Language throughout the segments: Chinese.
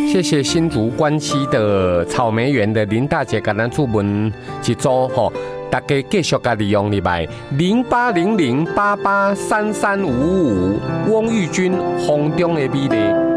谢谢新竹关西的草莓园的林大姐，给咱出门一组吼，大家继续加利用礼拜0800883355，汪玉君风中的美丽。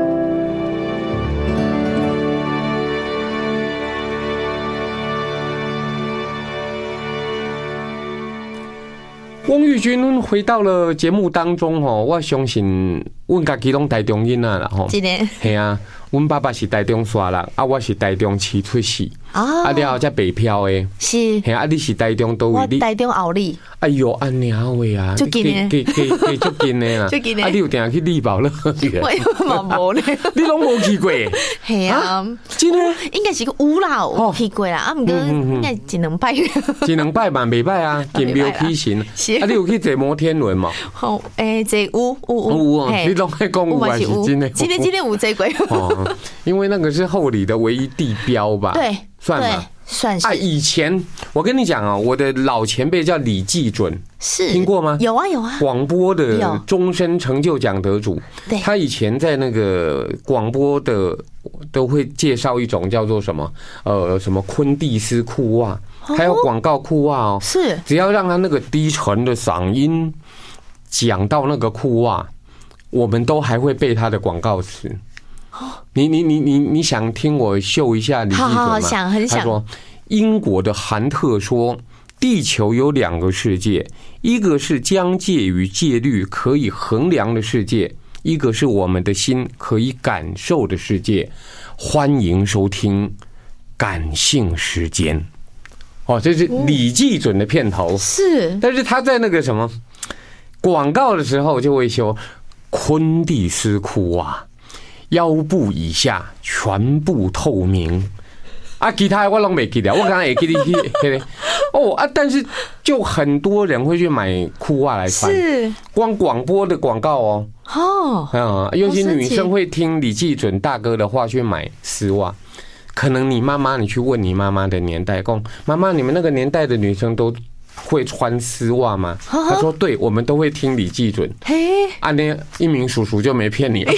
汪玉君回到了节目当中吼，我相信阮家己拢台中囡仔啦吼， 真的， 系啊，阮爸爸是台中沙人，啊，我是台中市出世，啊，了后才北漂的， 是， 系啊，你是台中都位？ 我台中后里， 哎呦，安尼啊喂啊， 足近的， 足近的啦， 足近的， 啊，你有定去力宝乐园？ 我嘛无咧， 你拢无去过？ 系啊， 真的， 应该是个有啦，有去过啦，啊，毋过应该一两摆， 一两摆嘛，袂歹啊，见庙起神，啊，你有去坐摩天轮嘛？ 好，这有， 你拢爱讲有还是真的？ 今天有坐过。 哦，因为那个是后里的唯一地标吧？ 对， 算吗？ 算是。 啊，以前我跟你讲啊，我的老前辈叫李济准， 是听过吗？ 有啊。 广播的终身成就奖得主， 对， 他以前在那个广播的都会介绍一种叫做什么什么昆蒂斯裤袜，还有广告裤袜哦， 是， 只要让他那个低沉的嗓音讲到那个裤袜，我们都还会背他的广告词。你想听我秀一下李济准吗？ 好，想，很想。 他说，英国的韩特说，地球有2个世界，一个是疆界与戒律可以衡量的世界，一个是我们的心可以感受的世界。欢迎收听感性时间。哦，这是李济准的片头。 是， 但是他在那个什么广告的时候就会说昆蒂斯裤袜，腰部以下全部透明。啊，其他我拢没记得，我刚才也记得哦啊，但是就很多人会去买裤袜来穿， 是光广播的广告哦，尤其女生会听李济准大哥的话去买丝袜。可能你去问你妈妈的年代，讲妈妈，你们那个年代的女生都会穿丝袜吗？他说对，我们都会听李济准。 嘿， 啊，那一鸣叔叔就没骗你。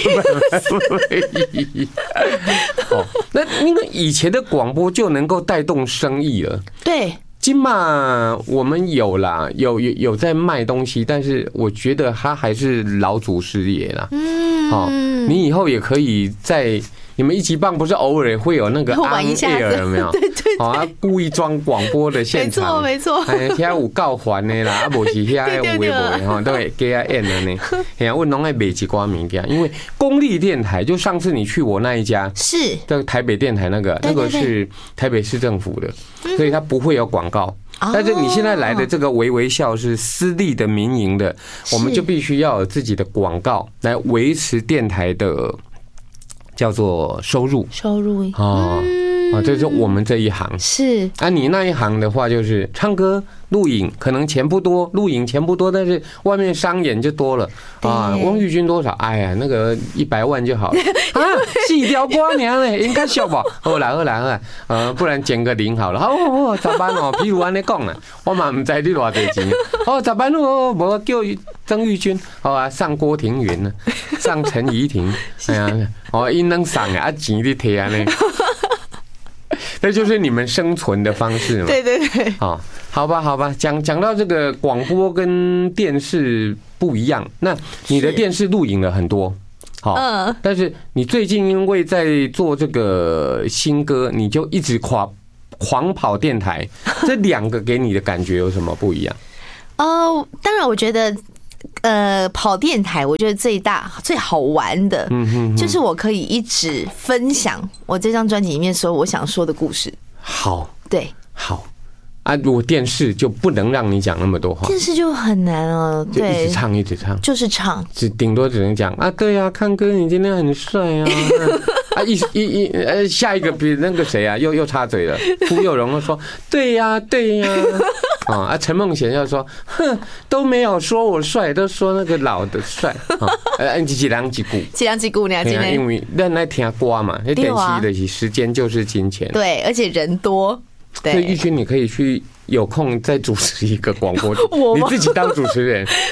哦，那因为以前的广播就能够带动生意了。 对， 今嘛我们有啦，有在卖东西，但是我觉得它还是老祖师爷啦。好，你以后也可以在。你们一级棒不是偶尔会有那个 on air 有没有？ 对， 啊，故意装广播的现场， 没错。 哎，现在有告还的啦，啊，不是现在有微博哈，都会给他演的呢。哎呀，我拢爱买几挂物件，因为公立电台，就上次你去我那一家， 是这个台北电台那个是台北市政府的，所以它不会有广告。但是你现在来的这个微笑是私立的民营的，我们就必须要有自己的广告来维持电台的。叫做收入哦，这是我们这一行是啊，你那一行的话就是唱歌、录影，可能钱不多，录影钱不多，但是外面商演就多了啊。汪玉君多少？哎呀，那个100万就好了啊，4条瓜娘嘞，应该小吧？好啦，不然减个0好了。好，10万哦，譬如安尼讲啦，我嘛唔知你偌多钱。10万哦，无叫曾玉君，好啊，上郭庭云呢，上陈怡婷，哎呀，因能上啊，钱你摕安尼。这就是你们生存的方式嘛？ 对， 好吧，讲到这个广播跟电视不一样，那你的电视录影了很多，好，但是你最近因为在做这个新歌，你就一直狂跑电台，这2个给你的感觉有什么不一样？ 当然，我觉得。跑电台，我觉得最好玩的，就是我可以一直分享我这张专辑里面所有我想说的故事。 好， 对， 好啊。如果电视就不能让你讲那么多话， 电视就很难了，对， 一直唱， 就是唱， 顶多只能讲啊，对啊，康哥你今天很帅啊。啊，下一个比那个谁啊，又插嘴了。傅有荣说，对呀。啊，陈梦贤要说，哼，都没有说我帅，都说那个老的帅。几人几股， 你还记得？ 因为咱来听歌嘛，那电视的时间就是金钱。 对，而且人多。 所以玉君，你可以去有空再主持一个广播，你自己当主持人。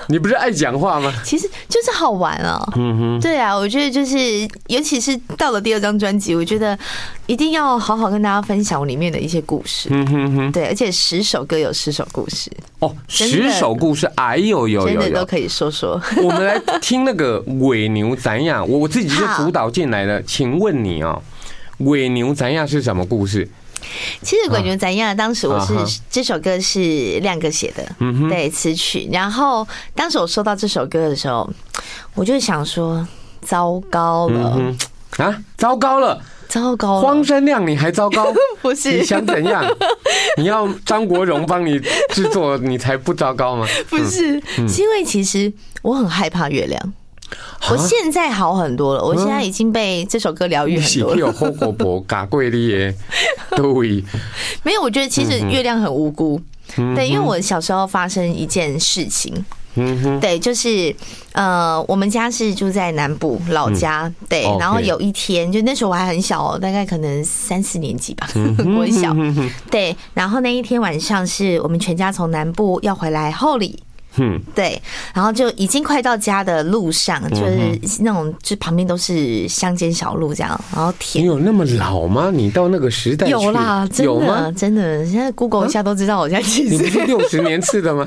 你不是爱讲话吗？ 其实就是好玩啊。对啊，我觉得就是，尤其是到了第2张专辑，我觉得一定要好好跟大家分享里面的一些故事。对，而且10首歌有10首故事。 哦，10首故事，哎呦有， 真的都可以说说。 我们来听那个尾牛怎样，我自己就辅导进来了。请问你哦，尾牛怎样是什么故事？ 其实《鬼牛怎样》当时我是这首歌是亮哥写的，对词曲。然后当时我收到这首歌的时候，我就想说，糟糕了啊，糟糕了。 糟糕了， 荒山亮你还糟糕？ 不是， 你想怎样？你要张国荣帮你制作，你才不糟糕吗？ 不是，是因为其实我很害怕月亮。我现在好很多了，我现在已经被这首歌疗愈很多了。 有后果博嘎贵的耶，对。 没有，我觉得其实月亮很无辜。对，因为我小时候发生一件事情。对，就是我们家是住在南部老家，对，然后有一天，就那时候我还很小哦，大概可能3、4年级吧，国小，对，然后那一天晚上是我们全家从南部要回来后里。对，然后就已经快到家的路上，就是那种，就旁边都是乡间小路这样，然后田。 你有那么老吗？你到那个时代去有啦，真的，有吗？真的，现在 Google 一下都知道我现在几岁。 你不是60年次的吗？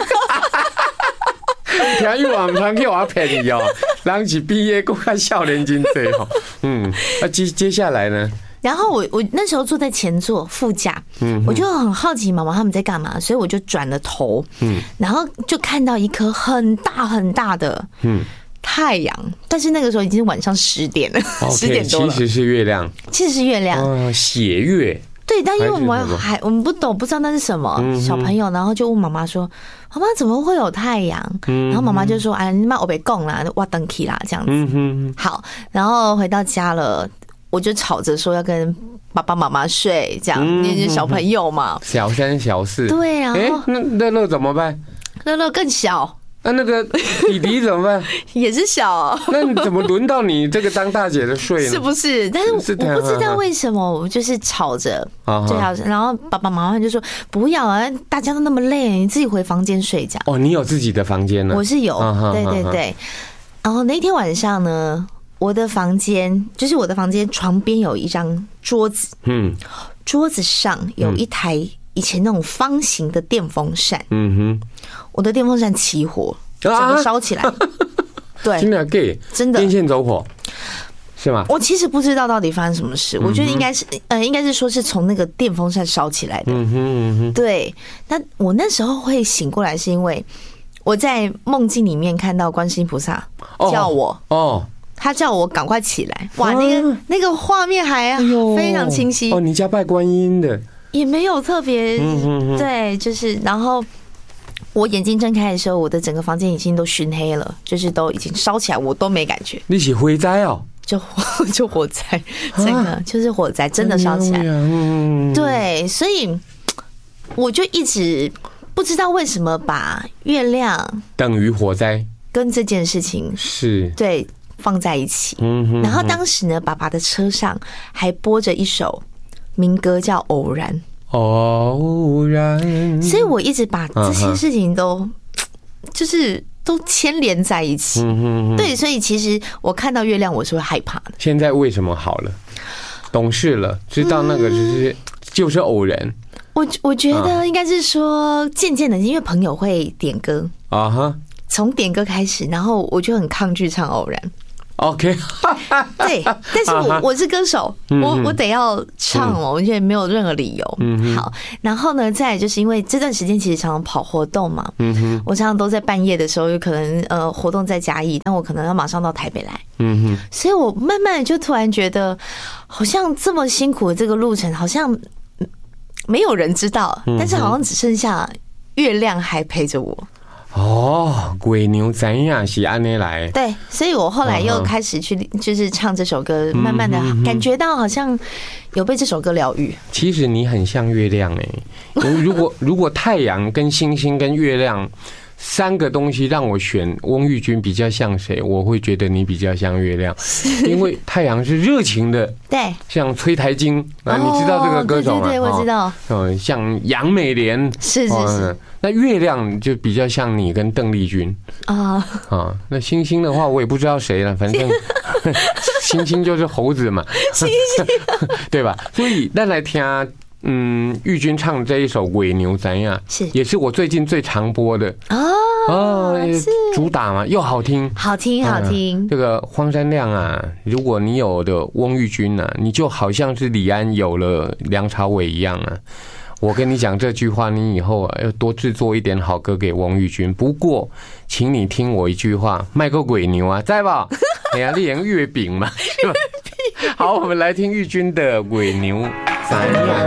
听又往常给我骗你哦，人是毕业够看少年经济哦。那接下来呢？ 然后我那时候坐在前座副驾，我就很好奇妈妈他们在干嘛，所以我就转了头，然后就看到一颗很大很大的太阳，但是那个时候已经晚上10点了，10点多了。 其实是月亮， 其实是月亮， 血月。 对，但因为我们不懂，不知道那是什么，小朋友，然后就问妈妈说：“妈妈怎么会有太阳？”然后妈妈就说：“哎，你妈我被供啦，我登起啦，这样子。”好，然后回到家了，我就吵着说要跟爸爸妈妈睡，这样，因为小朋友嘛， 小3小4。 对啊， 那乐乐怎么办？ 乐乐更小。 那个弟弟怎么办？ 也是小。 那你怎么轮到你这个当大姐的睡呢？ 是不是？但是我不知道为什么，我就是吵着最好，然后爸爸妈妈就说不要啊，大家都那么累，你自己回房间睡觉。 哦，你有自己的房间呢？ 我是有，对对对。然后那天晚上呢，我的房间床边有一张桌子，桌子上有一台以前那种方形的电风扇，我的电风扇起火，整个烧起来。对，真的电线走火是吗？ 我其实不知道到底发生什么事，我觉得应该是说是从那个电风扇烧起来的。对，那我那时候会醒过来，是因为我在梦境里面看到观世音菩萨叫我他叫我赶快起来。哇，那个画面还非常清晰。 哦，你家拜观音的？ 也没有特别，对，就是然后。我眼睛睁开的时候，我的整个房间已经都熏黑了，就是都已经烧起来，我都没感觉。 你是火灾哦？ 就火灾，整个就是火灾，真的烧起来。对，所以我就一直不知道为什么把月亮等于火灾跟这件事情是对放在一起。然后当时呢，爸爸的车上还播着一首民歌叫《偶然》。偶然，所以我一直把这些事情都牵连在一起。对，所以其实我看到月亮，我是会害怕的。 现在为什么好了？懂事了，知道那个就是偶然。 我觉得应该是说，渐渐的，因为朋友会点歌啊哈，从点歌开始，然后我就很抗拒唱《偶然》。 OK， 对，但是我是歌手，我得要唱哦，我觉得没有任何理由。好，然后呢，再来就是因为这段时间其实常常跑活动嘛，我常常都在半夜的时候，有可能活动在嘉义，但我可能要马上到台北来，所以我慢慢的就突然觉得，好像这么辛苦的这个路程，好像没有人知道，但是好像只剩下月亮还陪着我。 哦，鬼牛怎样是按呢来？ 对，所以我后来又开始去就是唱这首歌，慢慢的感觉到好像有被这首歌疗愈。 其实你很像月亮哎，如果太阳跟星星跟月亮 3个东西让我选翁玉君比较像谁，我会觉得你比较像月亮，因为太阳是热情的， 对， 像崔台金啊，你知道这个歌手吗？ 对，我知道。 像杨美莲， 是。 那月亮就比较像你跟邓丽君啊。那星星的话，我也不知道谁了，反正星星就是猴子嘛，星星对吧？所以那来听。玉君唱这一首《尾牛》怎样？也是我最近最常播的主打嘛，又好听，好听。这个荒山亮啊，如果你有的翁玉君啊，你就好像是李安有了梁朝伟一样啊。我跟你讲这句话，你以后啊要多制作一点好歌给翁玉君。不过，请你听我一句话，卖个尾牛啊，在吧？哎呀，你演月饼嘛，是吧？好，我们来听玉君的《尾牛》。